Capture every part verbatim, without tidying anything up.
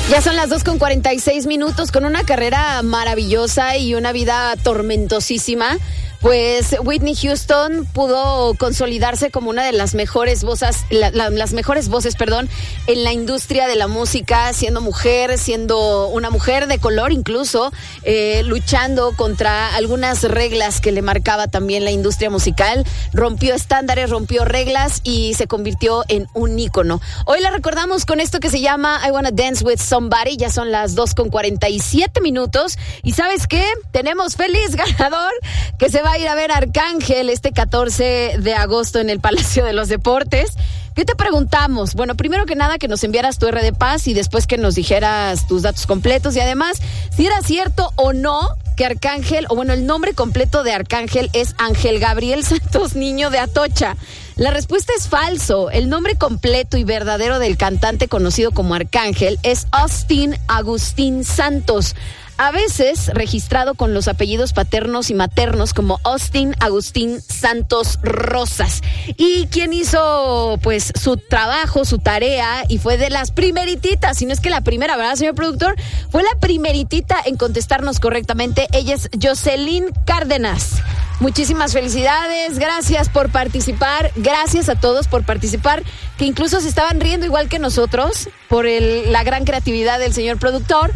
Ya son las dos con cuarenta y seis minutos, con una carrera maravillosa y una vida tormentosísima. Pues Whitney Houston pudo consolidarse como una de las mejores voces, la, la, las mejores voces, perdón, en la industria de la música, siendo mujer, siendo una mujer de color incluso, eh, luchando contra algunas reglas que le marcaba también la industria musical. Rompió estándares, rompió reglas y se convirtió en un ícono. Hoy la recordamos con esto que se llama I Wanna Dance With Somebody. Ya son las dos con cuarenta y siete minutos. ¿Y sabes qué? Tenemos feliz ganador que se va a ir a ver a Arcángel este catorce de agosto en el Palacio de los Deportes. ¿Qué te preguntamos? Bueno, primero que nada que nos enviaras tu R de Paz y después que nos dijeras tus datos completos y además si era cierto o no que Arcángel, o bueno, el nombre completo de Arcángel es Ángel Gabriel Santos Niño de Atocha. La respuesta es falso. El nombre completo y verdadero del cantante conocido como Arcángel es Austin Agustín Santos, a veces registrado con los apellidos paternos y maternos como Austin Agustín Santos Rosas. Y quien hizo pues su trabajo, su tarea, y fue de las primerititas, si no es que la primera, ¿verdad, señor productor? Fue la primeritita en contestarnos correctamente. Ella es Jocelyn Cárdenas. Muchísimas felicidades, gracias por participar, gracias a todos por participar, que incluso se estaban riendo igual que nosotros por el, la gran creatividad del señor productor.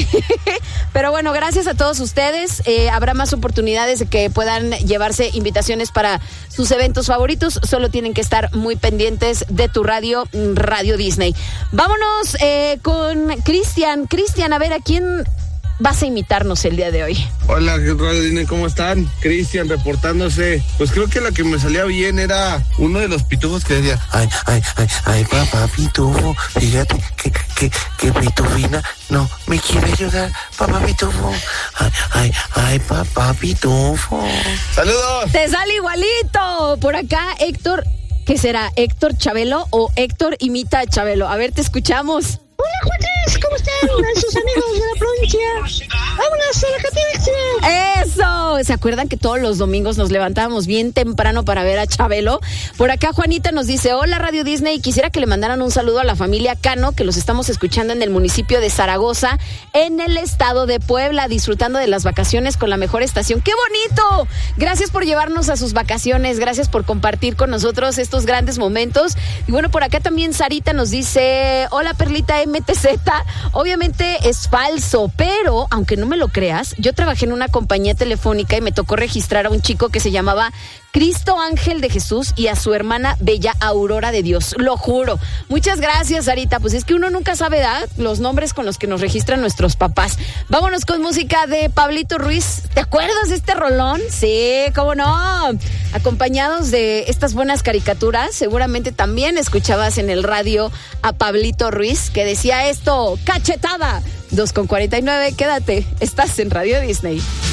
Pero bueno, gracias a todos ustedes. Eh, habrá más oportunidades de que puedan llevarse invitaciones para sus eventos favoritos. Solo tienen que estar muy pendientes de tu radio, Radio Disney. Vámonos eh, con Cristian. Cristian, a ver, ¿a quién vas a imitarnos el día de hoy? Hola, Radio Disney, ¿cómo están? Cristian reportándose. Pues creo que la que me salía bien era uno de los pitufos que decía: ay, ay, ay, ay, papá pitufo, fíjate que, que, que pitufina no me quiere ayudar, papá pitufo. Ay, ay, ay, papá pitufo. ¡Saludos! Te sale igualito. Por acá, Héctor, ¿qué será? ¿Héctor Chabelo o Héctor imita a Chabelo? A ver, te escuchamos. Hola, Juanes, ¿cómo están? Sus amigos de la provincia. ¡Vámonos a la Catedral! ¡Eso! ¿Se acuerdan que todos los domingos nos levantábamos bien temprano para ver a Chabelo? Por acá Juanita nos dice: hola, Radio Disney, quisiera que le mandaran un saludo a la familia Cano, que los estamos escuchando en el municipio de Zaragoza, en el estado de Puebla, disfrutando de las vacaciones con la mejor estación. ¡Qué bonito! Gracias por llevarnos a sus vacaciones, gracias por compartir con nosotros estos grandes momentos. Y bueno, por acá también Sarita nos dice: hola, Perlita M T Z. Obviamente es falso, pero aunque no me lo creas, yo trabajé en una compañía telefónica y me tocó registrar a un chico que se llamaba Cristo Ángel de Jesús y a su hermana Bella Aurora de Dios, lo juro. Muchas gracias, Sarita. Pues es que uno nunca sabe, ¿verdad?, los nombres con los que nos registran nuestros papás. Vámonos con música de Pablito Ruiz. ¿Te acuerdas de este rolón? Sí, cómo no. Acompañados de estas buenas caricaturas, seguramente también escuchabas en el radio a Pablito Ruiz, que decía esto: cachetada. dos con cuarenta y nueve, quédate, estás en Radio Disney.